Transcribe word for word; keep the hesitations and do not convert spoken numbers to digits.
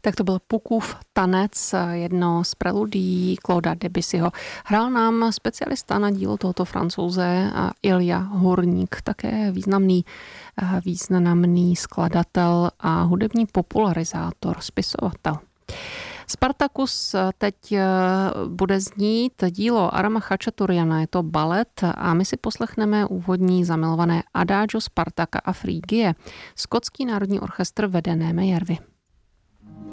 Tak to byl Pukův tanec, jedno z preludií Clauda Debussyho. Hrál nám specialista na dílo tohoto Francouze Ilja Hurník, také významný, významný skladatel a hudební popularizátor, spisovatel. Spartacus teď bude znít dílo Arama Chačaturiana, je to balet a my si poslechneme úvodní zamilované Adagio Spartaka a Frígie, skotský národní orchestr vedené Meyervy.